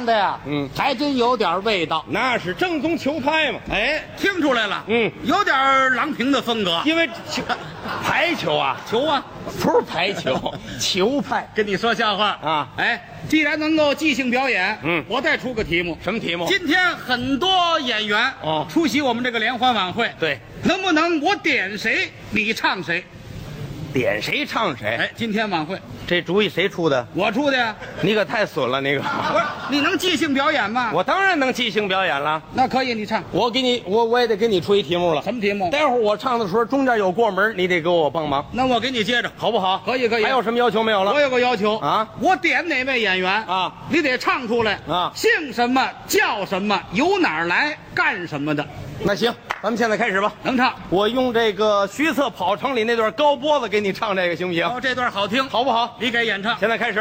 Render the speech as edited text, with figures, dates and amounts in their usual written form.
唱的呀，还真有点味道。 那是正宗球拍嘛。 哎，听出来了，有点郎平的风格。 因为排球啊， 球啊， 不是排球，球拍。 跟你说笑话啊！ 哎，既然能够即兴表演，我再出个题目。 什么题目？ 今天很多演员出席我们这个联欢晚会， 对， 能不能我点谁你唱谁？ 点谁唱谁？ 哎，今天晚会这主意谁出的？ 我出的呀。 你可太损了，那个。 不是，你能即兴表演吗？ 我当然能即兴表演了。 那可以，你唱。 我也得给你出一题目了。 什么题目？ 待会儿我唱的时候中间有过门，你得给我帮忙。 那我给你接着， 好不好？ 可以。 还有什么要求没有了？ 我有个要求啊， 我点哪位演员啊， 你得唱出来啊， 姓什么叫什么，由哪儿来干什么的。 那行，咱们现在开始吧。 能唱？ 我用这个徐策跑城里那段高脖子给你唱这个，行不行？ 这段好听， 好不好？ 你给演唱。 现在开始。